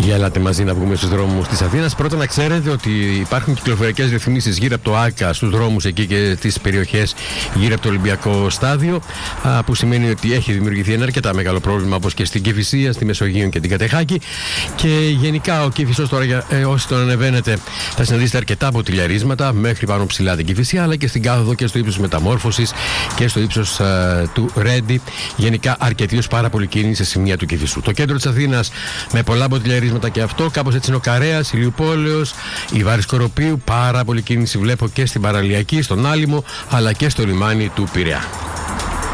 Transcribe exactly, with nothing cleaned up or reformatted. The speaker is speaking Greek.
Για ελάτε μαζί να βγούμε στους δρόμους της Αθήνας. Πρώτα να ξέρετε ότι υπάρχουν κυκλοφοριακές ρυθμίσεις γύρω από το ΆΚΑ στους δρόμους εκεί και τις περιοχές γύρω από το Ολυμπιακό Στάδιο, που σημαίνει ότι έχει δημιουργηθεί ένα αρκετά μεγάλο πρόβλημα, όπως και στην Κηφισία, στη Μεσογείο και την Κατεχάκη. Και γενικά ο Κηφισός τώρα, ε, όσοι τον ανεβαίνετε, θα συναντήσετε αρκετά ποτηλιαρίσματα μέχρι πάνω ψηλά την Κηφισία, αλλά και στην κάθοδο και στο ύψος Μεταμόρφωσης και στο ύψος ε, του Ρέντι. Γενικά αρκετή ως πάρα πολύ κίνηση σε σημεία του Κηφισού. Το κέντρο της Αθήνας με πολλά ποτηλιαρίσματα και αυτό, κάπως έτσι είναι ο Καρέας, Ηλιουπόλεως, η Βάρης Κοροπίου, πάρα πολύ κίνηση βλέπω και στην Παραλιακή, στον Άλυμο, αλλά και στο λιμάνι του Πειραιά.